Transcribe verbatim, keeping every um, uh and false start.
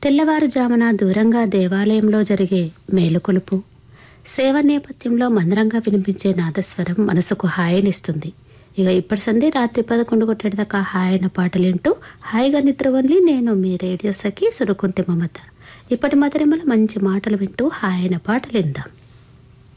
తెల్లవారుజామున దూరంగా దేవాలయంలో జరిగే మేలుకొలుపు, సేవ నేపథ్యంలో మందరంగా వినిపించే నాదస్వరం మనసుకు హాయినిస్తుంది. ఇక ఇప్పటి సంధి రాత్రి పదకొండు కొట్టేదాకా హాయైన పాటలింటూ హాయిగా నిద్రవల్లి నేను మీ రేడియో సఖి సురుకుంటే మమత. ఇప్పటి మధురిమల మంచి మాటలు వింటూ హాయైన పాటలు విందాం.